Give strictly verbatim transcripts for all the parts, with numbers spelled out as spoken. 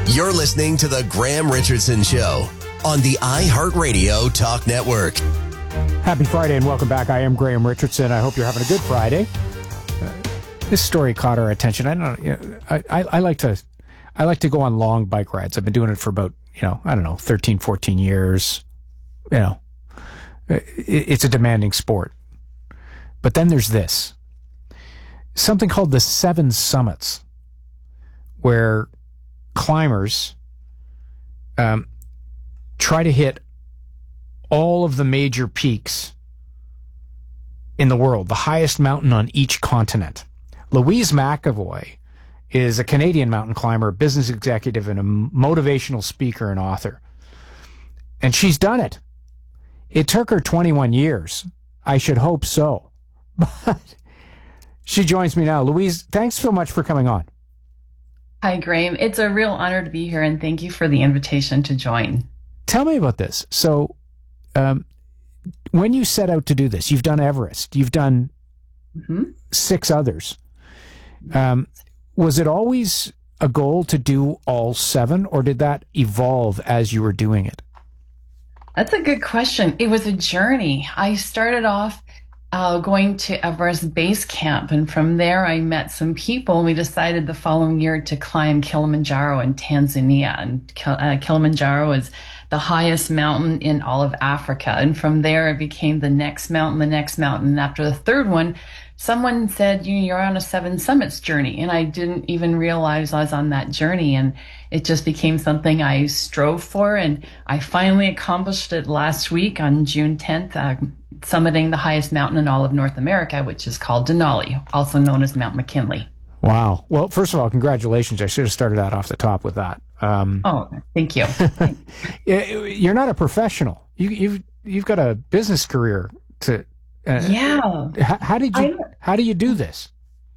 You're listening to The Graham Richardson Show on the iHeartRadio Talk Network. Happy Friday and welcome back. I am Graham Richardson. I hope you're having a good Friday. Uh, this story caught our attention. I don't know. You know I, I, I like to, I like to go on long bike rides. I've been doing it for about, you know, I don't know, thirteen, fourteen years. You know, it, it's a demanding sport. But then there's this, something called the Seven Summits, where climbers um, try to hit all of the major peaks in the world, the highest mountain on each continent. Louise McEvoy is a Canadian mountain climber, a business executive, and a motivational speaker and author. And she's done it. It took her twenty-one years. I should hope so. But she joins me now. Louise, thanks so much for coming on. Hi, Graham. It's a real honor to be here, and thank you for the invitation to join. Tell me about this. So, um, when you set out to do this, you've done Everest, you've done mm-hmm. six others. Um, was it always a goal to do all seven, or did that evolve as you were doing it? That's a good question. It was a journey. I started off uh, going to Everest Base Camp, and from there I met some people, and we decided the following year to climb Kilimanjaro in Tanzania. And uh, Kilimanjaro is the highest mountain in all of Africa. And from there, it became the next mountain, the next mountain. And after the third one, someone said, you're on a seven summits journey. And I didn't even realize I was on that journey. And it just became something I strove for. And I finally accomplished it last week on June tenth, uh, summiting the highest mountain in all of North America, which is called Denali, also known as Mount McKinley. Wow. Well, first of all, congratulations. I should have started out off the top with that. Um, oh, thank you. You're not a professional. You, you've you've got a business career to. Uh, yeah. How, how did you? I, how do you do this?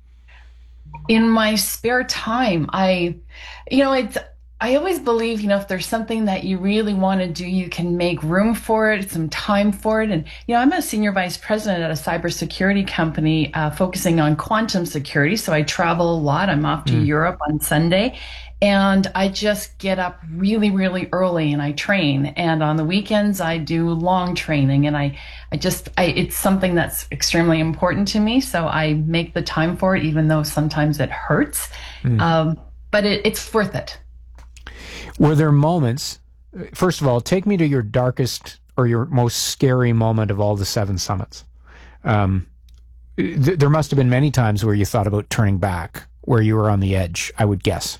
In my spare time, I, you know, it's. I always believe, you know, if there's something that you really want to do, you can make room for it, some time for it. And, you know, I'm a senior vice president at a cybersecurity company uh, focusing on quantum security. So I travel a lot. I'm off to mm. Europe on Sunday. And I just get up really, really early and I train. And on the weekends, I do long training. And I, I just, I, it's something that's extremely important to me. So I make the time for it, even though sometimes it hurts. Mm. Um, but it, it's worth it. Were there moments, first of all, take me to your darkest or your most scary moment of all the seven summits. Um, th- there must have been many times where you thought about turning back, where you were on the edge, I would guess.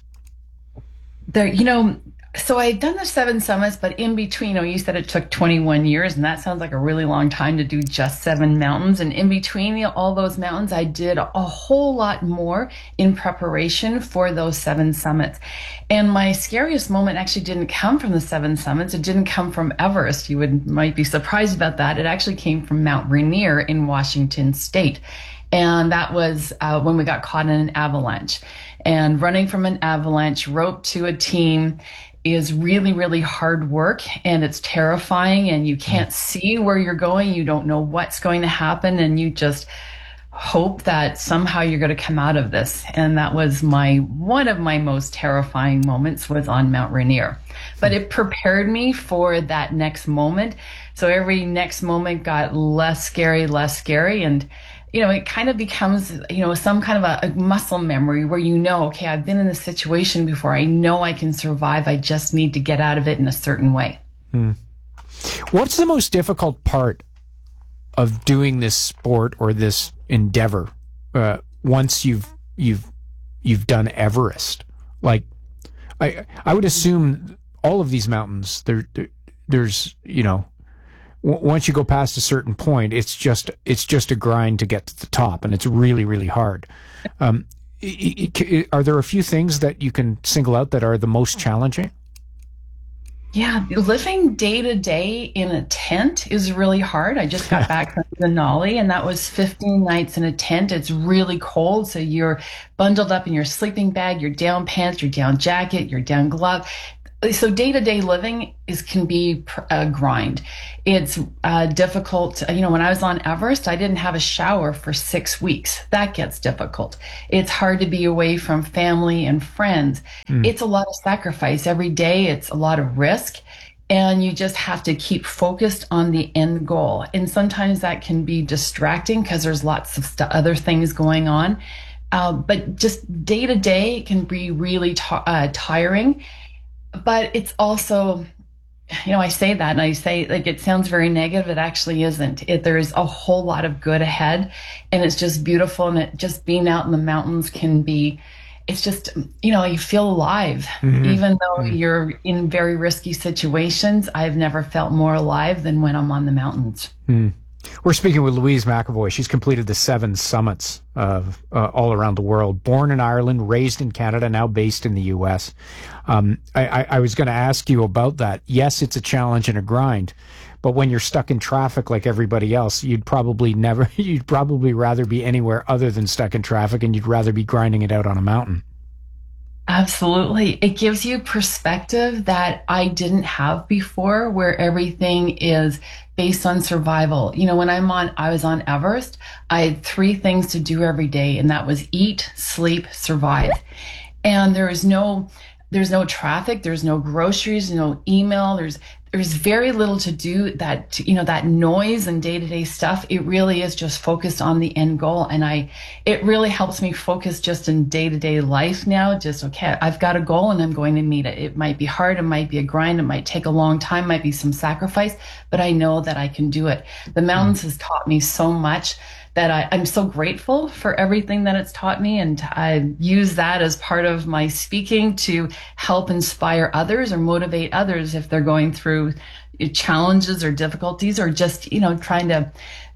There, you know, so I had done the seven summits, but in between, you know, you said it took twenty-one years, and that sounds like a really long time to do just seven mountains. And in between you know, all those mountains, I did a whole lot more in preparation for those seven summits. And my scariest moment actually didn't come from the seven summits. It didn't come from Everest. You would might be surprised about that. It actually came from Mount Rainier in Washington State. And that was uh, when we got caught in an avalanche. And running from an avalanche roped to a team is really, really hard work, and it's terrifying, and you can't see where you're going. You don't know what's going to happen, and you just hope that somehow you're going to come out of this. And that was my one of my most terrifying moments was on Mount Rainier. But it prepared me for that next moment. So every next moment got less scary, less scary, and you know, it kind of becomes, you know, some kind of a, a muscle memory where you know, okay, I've been in this situation before. I know I can survive. I just need to get out of it in a certain way. Hmm. What's the most difficult part of doing this sport or this endeavor uh, once you've you've you've done Everest? Like, I I would assume all of these mountains, there, there there's you know. Once you go past a certain point, it's just it's just a grind to get to the top, and it's really, really hard. Um, it, it, are there a few things that you can single out that are the most challenging? Yeah, living day to day in a tent is really hard. I just got back from Denali, and that was fifteen nights in a tent. It's really cold, so you're bundled up in your sleeping bag, your down pants, your down jacket, your down glove. So day-to-day living is can be a grind. It's uh, difficult. You know, when I was on Everest, I didn't have a shower for six weeks. That gets difficult. It's hard to be away from family and friends. Mm. It's a lot of sacrifice every day. It's a lot of risk. And you just have to keep focused on the end goal. And sometimes that can be distracting because there's lots of st- other things going on. Uh, but just day to day can be really t- uh, tiring. But it's also, you know, I say that and I say, like, it sounds very negative. It actually isn't. It, there's a whole lot of good ahead, and it's just beautiful. And it just being out in the mountains can be, it's just, you know, you feel alive. Mm-hmm. Even though mm-hmm. you're in very risky situations, I've never felt more alive than when I'm on the mountains. Mm. We're speaking with Louise McAvoy. She's completed the seven summits uh, uh, all around the world. Born in Ireland, raised in Canada, now based in the U S. Um, I, I, I was going to ask you about that. Yes, it's a challenge and a grind, but when you're stuck in traffic like everybody else, you'd probably never, you'd probably rather be anywhere other than stuck in traffic, and you'd rather be grinding it out on a mountain. Absolutely. It gives you perspective that I didn't have before, where everything is based on survival. You know, when I'm on, I was on Everest, I had three things to do every day, and that was eat, sleep, survive. And there is no, there's no traffic, there's no groceries, no email, there's there's very little to do. That, you know, that noise and day-to-day stuff, it really is just focused on the end goal. And I, it really helps me focus just in day-to-day life now. Just, okay, I've got a goal and I'm going to meet it. It might be hard, it might be a grind, it might take a long time, might be some sacrifice, but I know that I can do it. The mountains has taught me so much that I, I'm so grateful for everything that it's taught me. And I use that as part of my speaking to help inspire others or motivate others if they're going through challenges or difficulties, or just, you know, trying to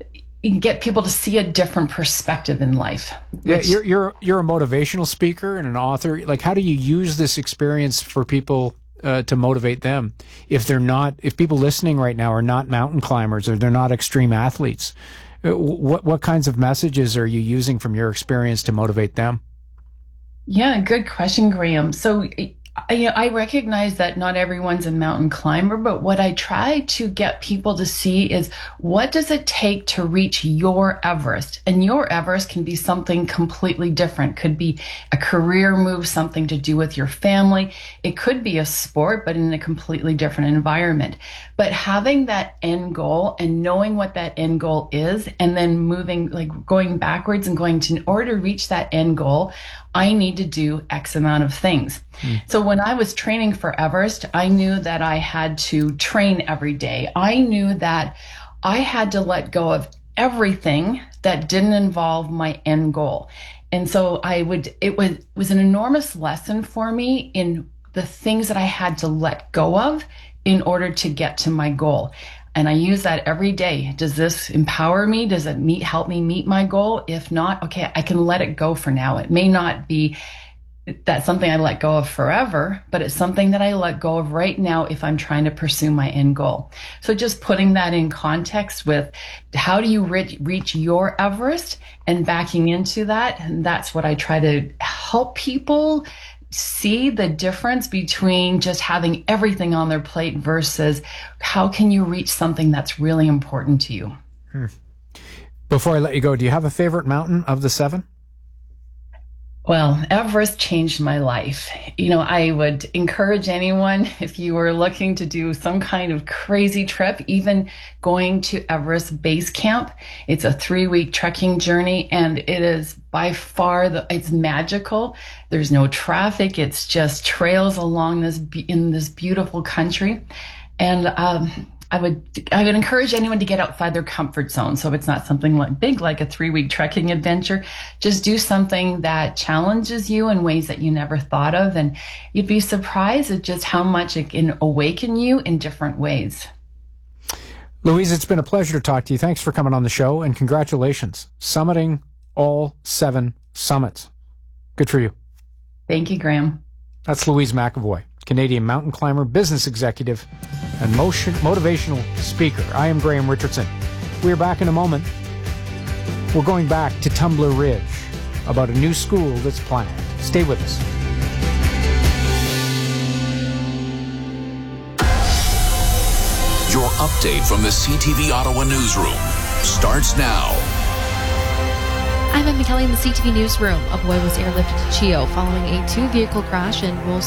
get people to see a different perspective in life. Which... Yeah, you're, you're, you're a motivational speaker and an author. Like, how do you use this experience for people uh, to motivate them? If they're not, if people listening right now are not mountain climbers or they're not extreme athletes, What what kinds of messages are you using from your experience to motivate them? Yeah, good question, Graham. So I, I recognize that not everyone's a mountain climber, but what I try to get people to see is, what does it take to reach your Everest? And your Everest can be something completely different. Could be a career move, something to do with your family. It could be a sport, but in a completely different environment. But having that end goal and knowing what that end goal is, and then moving, like going backwards and going to, in order to reach that end goal, I need to do X amount of things. Mm. So when I was training for Everest, I knew that I had to train every day. I knew that I had to let go of everything that didn't involve my end goal. And so I would, it was, was an enormous lesson for me in the things that I had to let go of in order to get to my goal. And I use that every day. Does this empower me? Does it meet, help me meet my goal? If not, okay, I can let it go for now. It may not be that's something I let go of forever, but it's something that I let go of right now if I'm trying to pursue my end goal. So just putting that in context with how do you reach, reach your Everest, and backing into that. And that's what I try to help people see the difference between just having everything on their plate versus how can you reach something that's really important to you. Hmm. Before I let you go, do you have a favorite mountain of the seven? Well, Everest changed my life. You know, I would encourage anyone, if you were looking to do some kind of crazy trip, even going to Everest Base Camp. It's a three-week trekking journey, and it is by far the, it's magical. There's no traffic. It's just trails along this, in this beautiful country. And, um, I would I would encourage anyone to get outside their comfort zone. So it's not something like big, like a three-week trekking adventure. Just do something that challenges you in ways that you never thought of. And you'd be surprised at just how much it can awaken you in different ways. Louise, it's been a pleasure to talk to you. Thanks for coming on the show, and congratulations. Summiting all seven summits. Good for you. Thank you, Graham. That's Louise McAvoy, Canadian mountain climber, business executive, and motion, motivational speaker. I am Graham Richardson. We are back in a moment. We're going back to Tumbler Ridge about a new school that's planned. Stay with us. update from the C T V Ottawa newsroom starts now. I'm Emma Kelly in the C T V newsroom. A boy was airlifted to Chio following a two-vehicle crash in Wolf